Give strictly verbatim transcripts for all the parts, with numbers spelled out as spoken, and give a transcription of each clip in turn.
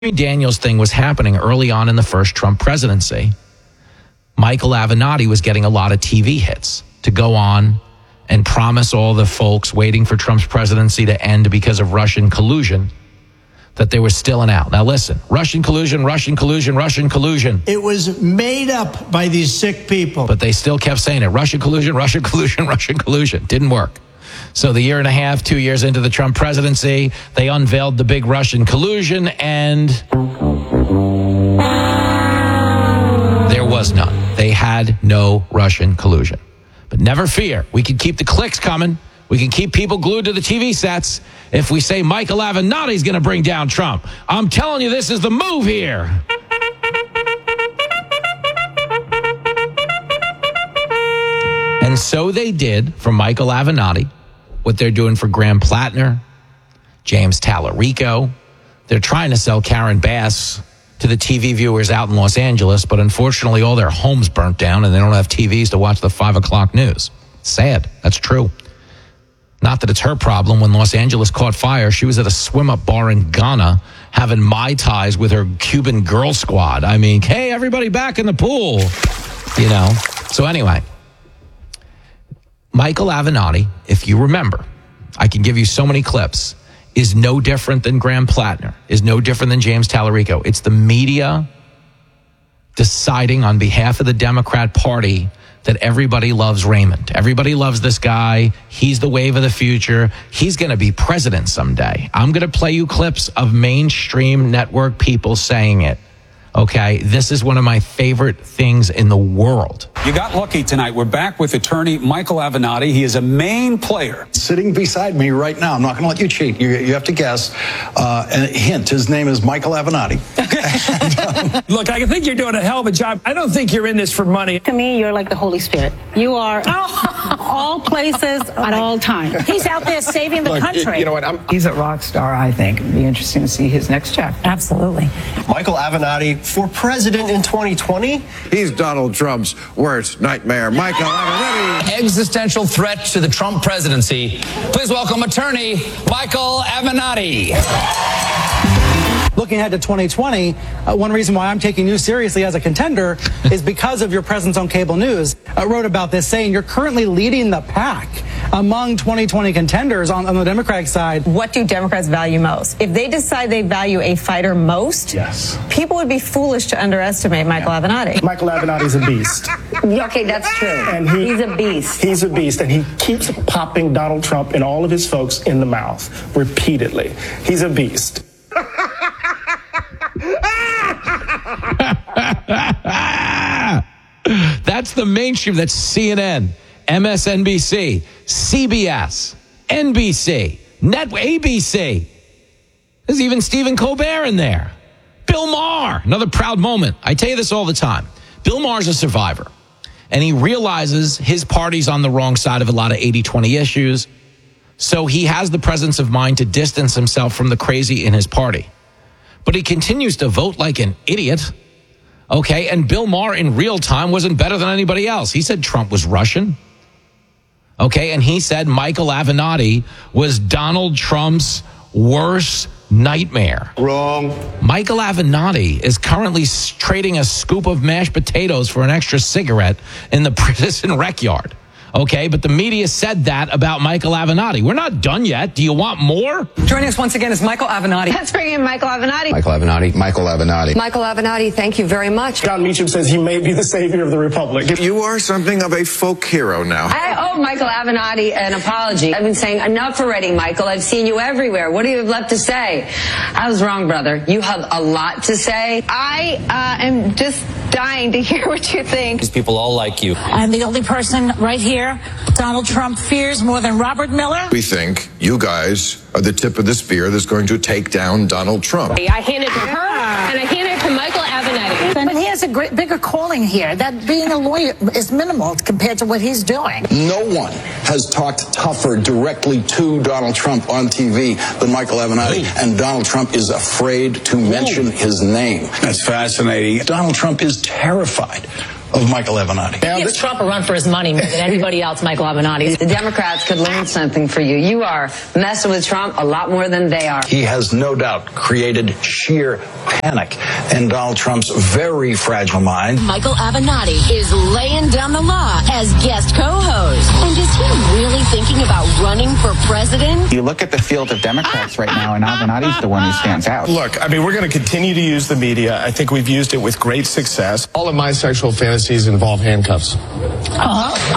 Daniels thing was happening early on in the first Trump presidency. Michael Avenatti was getting a lot of T V hits to go on and promise all the folks waiting for Trump's presidency to end because of Russian collusion that there was still an out. Now listen, Russian collusion, Russian collusion, Russian collusion. It was made up by these sick people. But they still kept saying it. Russian collusion, Russian collusion, Russian collusion. Didn't work. So the year and a half, two years into the Trump presidency, they unveiled the big Russian collusion, and there was none. They had no Russian collusion. But never fear. We can keep the clicks coming. We can keep people glued to the T V sets if we say Michael Avenatti's going to bring down Trump. I'm telling you, this is the move here. And so they did for Michael Avenatti what they're doing for Graham Plattner, James Tallarico. They're trying to sell Karen Bass to the T V viewers out in Los Angeles, but unfortunately all their homes burnt down and they don't have T Vs to watch the five o'clock news. Sad. That's true. Not that it's her problem. When Los Angeles caught fire, she was at a swim-up bar in Ghana having Mai Tais with her Cuban girl squad. I mean, hey, everybody back in the pool. You know? So anyway, Michael Avenatti, if you remember, I can give you so many clips, is no different than Graham Plattner, is no different than James Tallarico. It's the media deciding on behalf of the Democrat Party that everybody loves Raymond. Everybody loves this guy. He's the wave of the future. He's going to be president someday. I'm going to play you clips of mainstream network people saying it. Okay, this is one of my favorite things in the world. You got lucky tonight. We're back with attorney Michael Avenatti. He is a main player. Sitting beside me right now, I'm not going to let you cheat. You, you have to guess. Uh, and hint, his name is Michael Avenatti. and, um, Look, I think you're doing a hell of a job. I don't think you're in this for money. To me, you're like the Holy Spirit. You are all places at all times. He's out there saving the Look, country. You know what? I'm, he's a rock star, I think. It'd be interesting to see his next chapter. Absolutely. Michael Avenatti for president in twenty twenty? He's Donald Trump's worst nightmare. Michael Avenatti. Existential threat to the Trump presidency. Please welcome attorney Michael Avenatti. Looking ahead to twenty twenty, uh, one reason why I'm taking you seriously as a contender is because of your presence on cable news. I wrote about this saying you're currently leading the pack among twenty twenty contenders on, on the Democratic side. What do Democrats value most? If they decide they value a fighter most, yes, people would be foolish to underestimate Michael yeah. Avenatti. Michael Avenatti's a beast. Okay, that's true. And he, he's a beast. He's a beast, and he keeps popping Donald Trump and all of his folks in the mouth repeatedly. He's a beast. That's the mainstream. That's C N N, M S N B C, C B S, N B C, Net, A B C. There's even Stephen Colbert in there. Bill Maher, another proud moment. I tell you this all the time. Bill Maher's a survivor, and he realizes his party's on the wrong side of a lot of eighty twenty issues, so he has the presence of mind to distance himself from the crazy in his party. But he continues to vote like an idiot. Okay, and Bill Maher in real time wasn't better than anybody else. He said Trump was Russian. Okay, and he said Michael Avenatti was Donald Trump's worst nightmare. Wrong. Michael Avenatti is currently trading a scoop of mashed potatoes for an extra cigarette in the prison rec yard. Okay, but the media said that about Michael Avenatti. We're not done yet. Do you want more? Joining us once again is Michael Avenatti. Let's bring in Michael Avenatti. Michael Avenatti. Michael Avenatti. Michael Avenatti, thank you very much. John Meacham says he may be the savior of the Republic. You are something of a folk hero now. I owe Michael Avenatti an apology. I've been saying enough already, Michael. I've seen you everywhere. What do you have left to say? I was wrong, brother. You have a lot to say. I uh, am just dying to hear what you think. These people all like you. I'm the only person right here Donald Trump fears more than Robert Miller. We think you guys are the tip of the spear that's going to take down Donald Trump. I hand it to her, and I hand it to Michael Avenatti. But he has a great, bigger calling here. That being a lawyer is minimal compared to what he's doing. No one has talked tougher directly to Donald Trump on T V than Michael Avenatti, oh. and Donald Trump is afraid to mention oh. his name. That's fascinating. Donald Trump is terrified of Michael Avenatti. He gives Trump a run for his money more than anybody else, Michael Avenatti. The Democrats could learn something for you. You are messing with Trump a lot more than they are. He has no doubt created sheer panic in Donald Trump's very fragile mind. Michael Avenatti is laying down the law as guest co-host. And is he really thinking about running for president? You look at the field of Democrats right now, and Avenatti's the one who stands out. Look, I mean, we're going to continue to use the media. I think we've used it with great success. All of my sexual fantasies involve handcuffs. Uh-huh.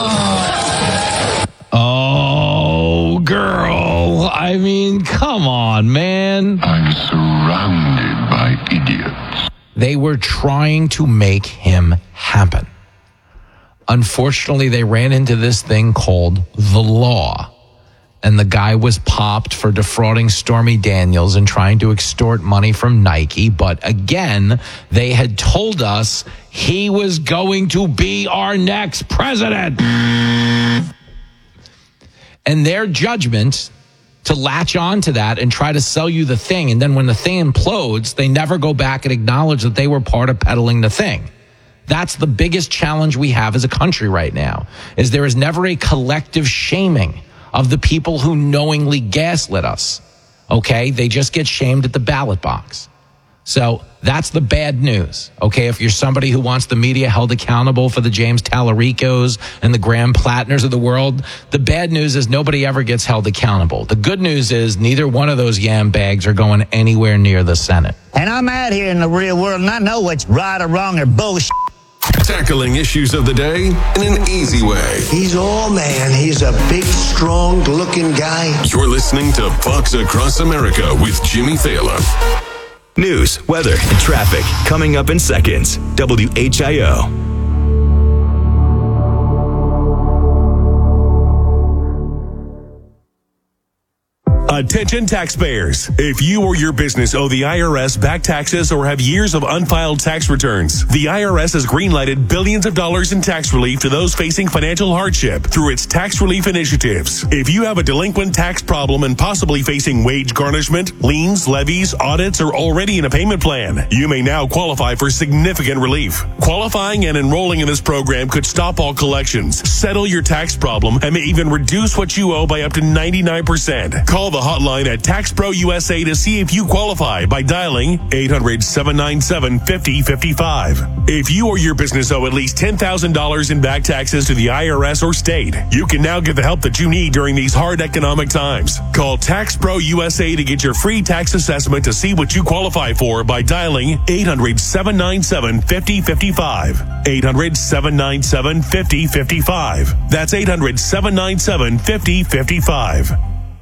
Oh. Oh, girl. I mean, come on, man. I'm surrounded by idiots. They were trying to make him happen. Unfortunately, they ran into this thing called the law. And the guy was popped for defrauding Stormy Daniels and trying to extort money from Nike. But again, they had told us he was going to be our next president. And their judgment to latch on to that and try to sell you the thing. And then when the thing implodes, they never go back and acknowledge that they were part of peddling the thing. That's the biggest challenge we have as a country right now, is there is never a collective shaming of the people who knowingly gaslit us. Okay? They just get shamed at the ballot box. So that's the bad news. Okay? If you're somebody who wants the media held accountable for the James Tallaricos and the Graham Plattners of the world, the bad news is nobody ever gets held accountable. The good news is neither one of those yam bags are going anywhere near the Senate. And I'm out here in the real world and I know what's right or wrong or bullshit. Tackling issues of the day in an easy way. He's all man. He's a big, strong-looking guy. You're listening to Fox Across America with Jimmy Thaler. News, weather, and traffic coming up in seconds. W H I O. Attention taxpayers. If you or your business owe the I R S back taxes or have years of unfiled tax returns, the I R S has greenlighted billions of dollars in tax relief to those facing financial hardship through its tax relief initiatives. If you have a delinquent tax problem and possibly facing wage garnishment, liens, levies, audits, or already in a payment plan, you may now qualify for significant relief. Qualifying and enrolling in this program could stop all collections, settle your tax problem, and may even reduce what you owe by up to ninety-nine percent. Call the hotline at Tax Pro U S A to see if you qualify by dialing eight hundred, seven nine seven, five oh five five. If you or your business owe at least ten thousand dollars in back taxes to the I R S or state, you can now get the help that you need during these hard economic times. Call Tax Pro U S A to get your free tax assessment to see what you qualify for by dialing eight hundred, seven nine seven, five oh five five. eight hundred, seven nine seven, five oh five five. That's eight hundred, seven nine seven, five oh five five.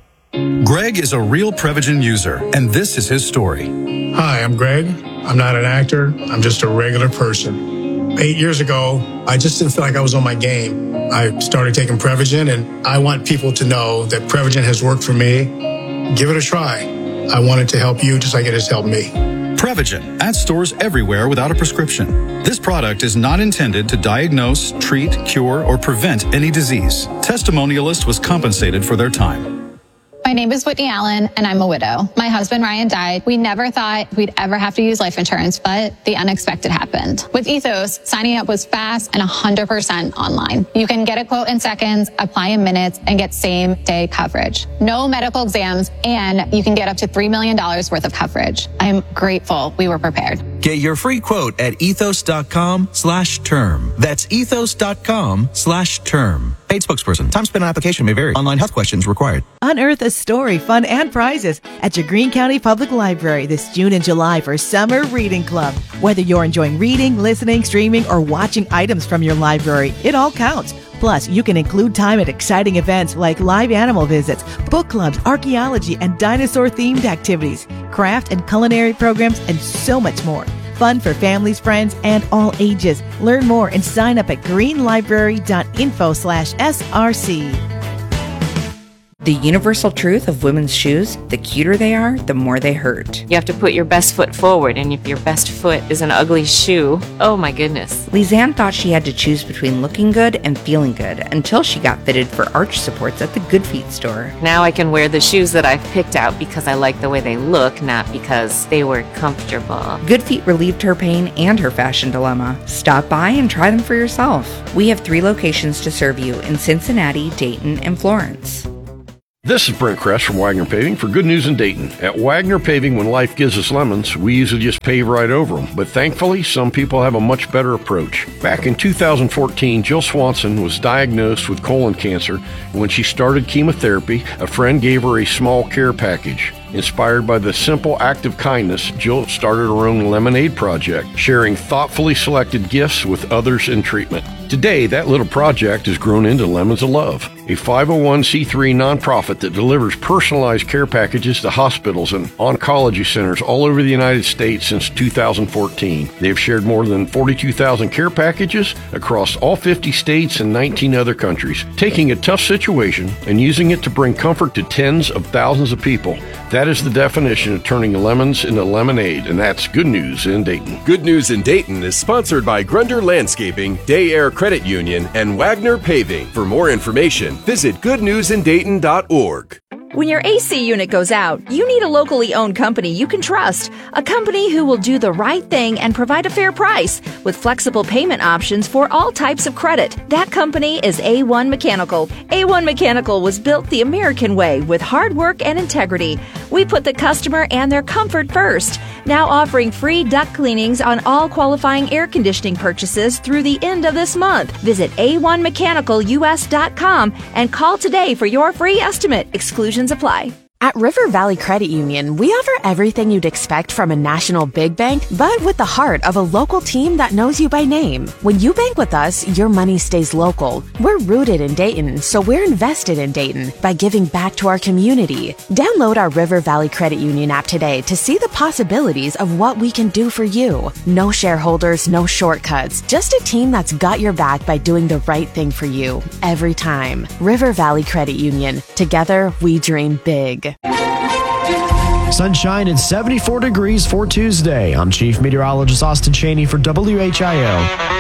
Greg is a real Prevagen user, and this is his story. Hi, I'm Greg. I'm not an actor. I'm just a regular person. Eight years ago, I just didn't feel like I was on my game. I started taking Prevagen, and I want people to know that Prevagen has worked for me. Give it a try. I want it to help you just like it has helped me. Prevagen, at stores everywhere without a prescription. This product is not intended to diagnose, treat, cure, or prevent any disease. Testimonialist was compensated for their time. My name is Whitney Allen, and I'm a widow. My husband, Ryan, died. We never thought we'd ever have to use life insurance, but the unexpected happened. With Ethos, signing up was fast and one hundred percent online. You can get a quote in seconds, apply in minutes, and get same-day coverage. No medical exams, and you can get up to three million dollars worth of coverage. I'm grateful we were prepared. Get your free quote at ethos.com slash term. That's ethos.com slash term. Paid spokesperson. Time spent on application may vary. Online health questions required. Unearth a story, fun, and prizes at your Greene County Public Library this June and July for Summer Reading Club. Whether you're enjoying reading, listening, streaming, or watching items from your library, it all counts. Plus, you can include time at exciting events like live animal visits, book clubs, archaeology, and dinosaur-themed activities, craft and culinary programs, and so much more. Fun for families, friends, and all ages. Learn more and sign up at greenlibrary.info slash SRC. The universal truth of women's shoes, the cuter they are, the more they hurt. You have to put your best foot forward, and if your best foot is an ugly shoe, oh my goodness. Lisanne thought she had to choose between looking good and feeling good until she got fitted for arch supports at the Good Feet store. Now I can wear the shoes that I've picked out because I like the way they look, not because they were comfortable. Good Feet relieved her pain and her fashion dilemma. Stop by and try them for yourself. We have three locations to serve you in Cincinnati, Dayton, and Florence. This is Brent Kress from Wagner Paving for Good News in Dayton. At Wagner Paving, when life gives us lemons, we usually just pave right over them. But thankfully, some people have a much better approach. Back in two thousand fourteen, Jill Swanson was diagnosed with colon cancer. When she started chemotherapy, a friend gave her a small care package. Inspired by the simple act of kindness, Jill started her own lemonade project, sharing thoughtfully selected gifts with others in treatment. Today, that little project has grown into Lemons of Love, a five oh one c three nonprofit that delivers personalized care packages to hospitals and oncology centers all over the United States since two thousand fourteen. They have shared more than forty-two thousand care packages across all fifty states and nineteen other countries, taking a tough situation and using it to bring comfort to tens of thousands of people. That is the definition of turning lemons into lemonade, and that's Good News in Dayton. Good News in Dayton is sponsored by Grunder Landscaping, Day Air Credit Union, and Wagner Paving. For more information, visit good news in dayton dot org. When your A C unit goes out, you need a locally owned company you can trust. A company who will do the right thing and provide a fair price with flexible payment options for all types of credit. That company is A one Mechanical. A one Mechanical was built the American way with hard work and integrity. We put the customer and their comfort first. Now offering free duct cleanings on all qualifying air conditioning purchases through the end of this month. Visit A one mechanical U S dot com and call today for your free estimate. Exclusions apply. At River Valley Credit Union, we offer everything you'd expect from a national big bank, but with the heart of a local team that knows you by name. When you bank with us, your money stays local. We're rooted in Dayton, so we're invested in Dayton by giving back to our community. Download our River Valley Credit Union app today to see the possibilities of what we can do for you. No shareholders, no shortcuts, just a team that's got your back by doing the right thing for you every time. River Valley Credit Union. Together, we dream big. Sunshine and seventy-four degrees for Tuesday. I'm Chief Meteorologist Austin Cheney for W H I O.